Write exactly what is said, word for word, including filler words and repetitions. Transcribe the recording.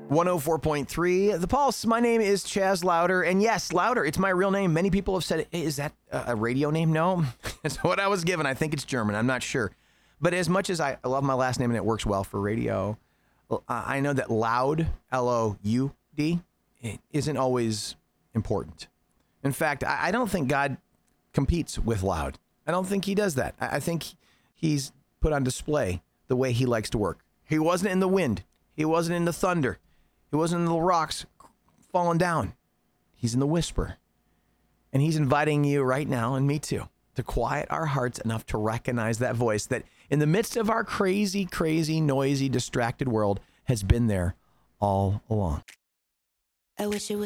one oh four point three, The Pulse. My name is Chaz Louder. And yes, Louder, it's my real name. Many people have said, hey, is that a radio name? No, it's what I was given. I think it's German. I'm not sure. But as much as I love my last name and it works well for radio, I know that loud, L O U D, isn't always important. In fact, I don't think God competes with loud. I don't think he does that. I think he's put on display the way he likes to work. He wasn't in the wind. He wasn't in the thunder. He wasn't in the rocks falling down. He's in the whisper. And he's inviting you right now, and me too, to quiet our hearts enough to recognize that voice that in the midst of our crazy, crazy, noisy, distracted world has been there all along. I wish it was